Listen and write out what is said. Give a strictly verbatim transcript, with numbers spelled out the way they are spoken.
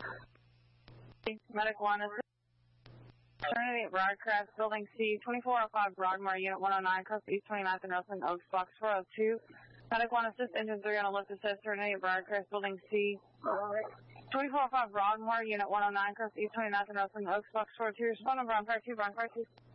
Medic one is Trinity Broadcast, Building C, twenty-four oh five Broadmoor, Unit one oh nine, coast East twenty-ninth and Nelson Oaks, Box four oh two. Medic one, assist engine three on a lift assist, Trinity Broadcast, Building C, twenty-four oh five Broadmoor, Unit one oh nine, coast East twenty-ninth and Nelson Oaks, Box four oh two. Respond on Brown Fire two, Brown Fire two.